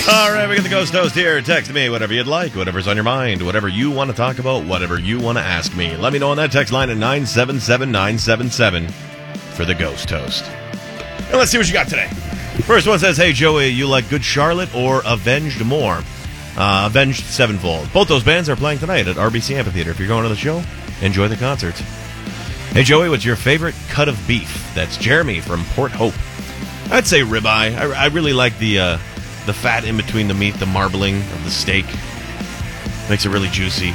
All right, we got the Ghost Toast here. Text me whatever you'd like, whatever's on your mind, whatever you want to talk about, whatever you want to ask me. Let me know on that text line at 977-977 for the Ghost Toast. And let's see what you got today. First one says, hey, Joey, you like Good Charlotte or Avenged more? Avenged Sevenfold. Both those bands are playing tonight at RBC Amphitheater. If you're going to the show, enjoy the concert. Hey, Joey, what's your favorite cut of beef? That's Jeremy from Port Hope. I'd say ribeye. I really like the fat in between the meat, the marbling of the steak. Makes it really juicy.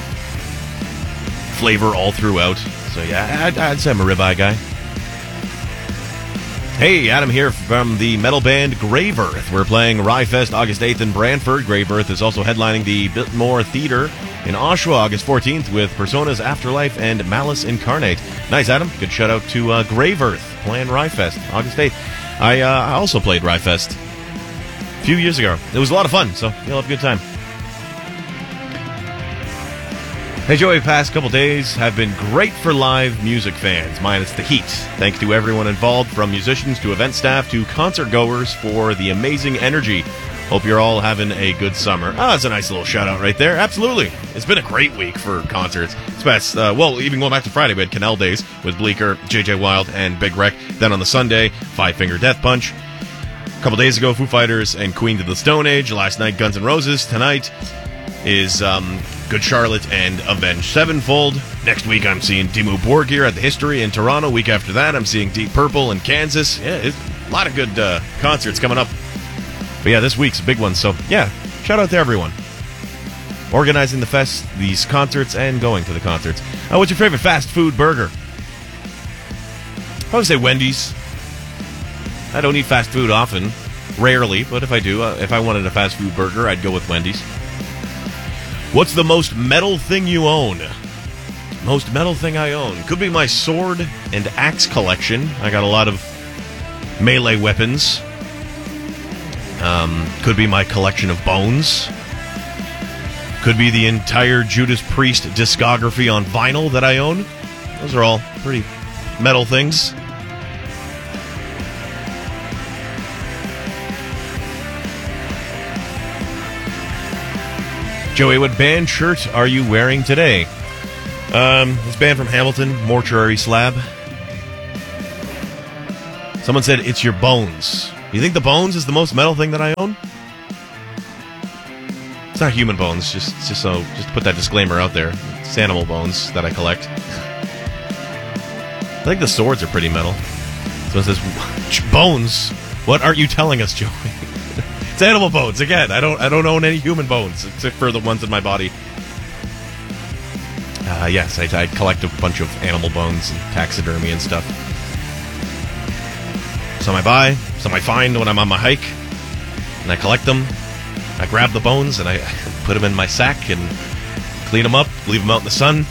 Flavor all throughout. So, yeah, I'd say I'm a ribeye guy. Hey, Adam here from the metal band Grave Earth. We're playing Ryfest August 8th in Brantford. Grave Earth is also headlining the Biltmore Theatre in Oshawa August 14th with Personas Afterlife and Malice Incarnate. Nice, Adam. Good shout out to Grave Earth playing Ryfest August 8th. I also played Ryfest a few years ago. It was a lot of fun, so you'll have a good time. Hey, Joey, past couple days have been great for live music fans, minus the heat. Thanks to everyone involved, from musicians to event staff to concert goers, for the amazing energy. Hope you're all having a good summer. That's a nice little shout out right there. Absolutely. It's been a great week for concerts. It's best, even going back to Friday, we had Canal Days with Bleecker, JJ Wild, and Big Wreck. Then on the Sunday, Five Finger Death Punch. A couple days ago, Foo Fighters and Queen of the Stone Age. Last night, Guns N' Roses. Tonight is Good Charlotte and Avenged Sevenfold. Next week, I'm seeing Dimmu Borgir at the History in Toronto. Week after that, I'm seeing Deep Purple in Kansas. Yeah, it's a lot of good concerts coming up. But yeah, this week's a big one. So yeah, shout out to everyone organizing the fest, these concerts, and going to the concerts. What's your favorite fast food burger? I would say Wendy's. I don't eat fast food often, rarely, but if I do, if I wanted a fast food burger, I'd go with Wendy's. What's the most metal thing you own? Most metal thing I own could be my sword and axe collection. I got a lot of melee weapons. Could be my collection of bones. Could be the entire Judas Priest discography on vinyl that I own. Those are all pretty metal things. Joey, what band shirt are you wearing today? This band from Hamilton, Mortuary Slab. Someone said it's your bones. You think the bones is the most metal thing that I own? It's not human bones, just to put that disclaimer out there. It's animal bones that I collect. I think the swords are pretty metal. So it says, bones? What aren't you telling us, Joey? It's animal bones, again. I don't own any human bones, except for the ones in my body. Yes, I collect a bunch of animal bones and taxidermy and stuff. Some I buy, some I find when I'm on my hike, and I collect them. I grab the bones and I put them in my sack and clean them up, leave them out in the sun.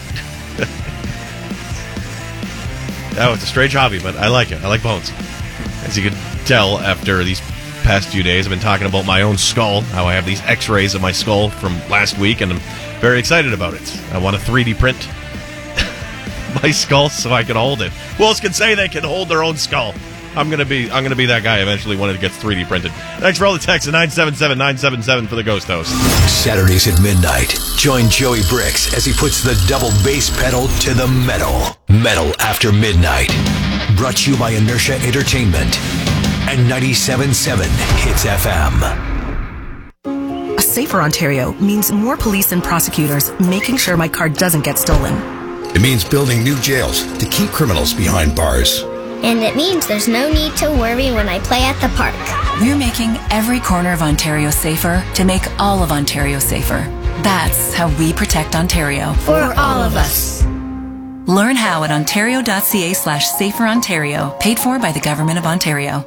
Oh, it's a strange hobby, but I like it. I like bones. As you can tell, after these past few days, I've been talking about my own skull, how I have these x-rays of my skull from last week, and I'm very excited about it. I want to 3D print my skull so I can hold it. Who else can say they can hold their own skull? I'm gonna be that guy eventually when it gets 3D printed. Thanks for all the texts at 977-977 for the Ghost Host. Saturdays at midnight, join Joey Bricks as he puts the double bass pedal to the metal. Metal After Midnight. Brought to you by Inertia Entertainment and 97.7 Hits FM. A safer Ontario means more police and prosecutors making sure my car doesn't get stolen. It means building new jails to keep criminals behind bars. And it means there's no need to worry when I play at the park. We're making every corner of Ontario safer to make all of Ontario safer. That's how we protect Ontario. For all of us. Learn how at ontario.ca/saferontario, paid for by the Government of Ontario.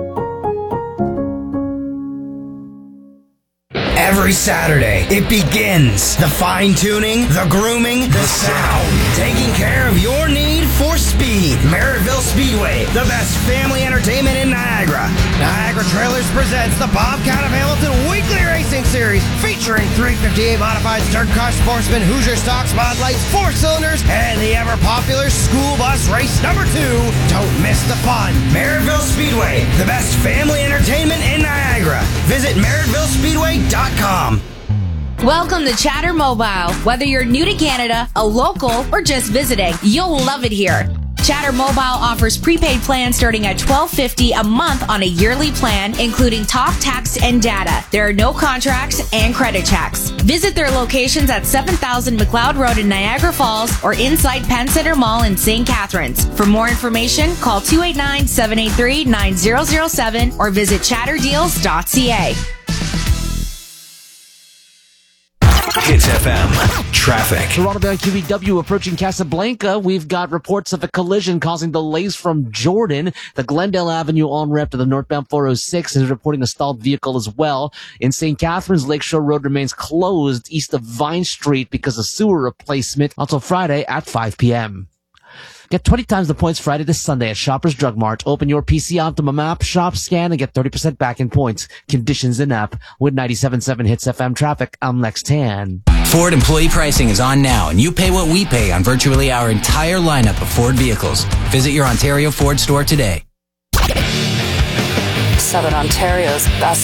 Every Saturday, it begins. The fine-tuning, the grooming, the sound. Taking care of your need for speed. Merrittville Speedway, the best family entertainment in Niagara. Niagara Trailers presents the Bobcat of Hamilton Weekly Racing Series Series, featuring 358 modified dirt car sportsman, Hoosier stock spotlights, 4 cylinders, and the ever-popular school bus race number 2. Don't miss the fun. Merrittville Speedway, the best family entertainment in Niagara. Visit merrittvillespeedway.com. Welcome to Chatter Mobile. Whether you're new to Canada, a local, or just visiting, you'll love it here. Chatter Mobile offers prepaid plans starting at $12.50 a month on a yearly plan, including talk, text, and data. There are no contracts and credit checks. Visit their locations at 7000 McLeod Road in Niagara Falls or inside Penn Center Mall in St. Catharines. For more information, call 289-783-9007 or visit chatterdeals.ca. Hits FM traffic. Toronto Bound QEW approaching Casablanca. We've got reports of a collision causing delays from Jordan. The Glendale Avenue on-ramp to the northbound 406 is reporting a stalled vehicle as well. In St. Catharines, Lakeshore Road remains closed east of Vine Street because of sewer replacement until Friday at 5 p.m. Get 20 times the points Friday to Sunday at Shoppers Drug Mart. Open your PC Optimum app, shop, scan, and get 30% back in points. Conditions in app. With 97.7 Hits FM traffic, I'm Lex Tan. Ford employee pricing is on now, and you pay what we pay on virtually our entire lineup of Ford vehicles. Visit your Ontario Ford store today. Southern Ontario's best